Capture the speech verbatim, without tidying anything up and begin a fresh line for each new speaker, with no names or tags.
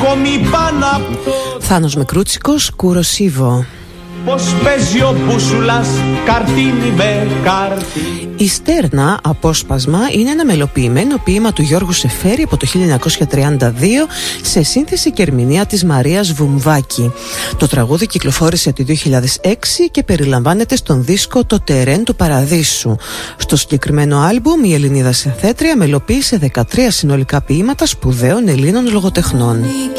Θάνος Μικρούτσικος, Κουροσίβο.
Πώς παίζει ο μπούσουλας καρτίνι με καρτίνι.
Η Στέρνα, απόσπασμα, είναι ένα μελοποιημένο ποίημα του Γιώργου Σεφέρη από το χίλια εννιακόσια τριάντα δύο σε σύνθεση και ερμηνεία της Μαρίας Βουμβάκη. Το τραγούδι κυκλοφόρησε το δύο χιλιάδες έξι και περιλαμβάνεται στον δίσκο «Το Τερέν του Παραδείσου». Στο συγκεκριμένο άλμπουμ η Ελληνίδα συνθέτρια μελοποίησε δεκατρία συνολικά ποίηματα σπουδαίων Ελλήνων λογοτεχνών.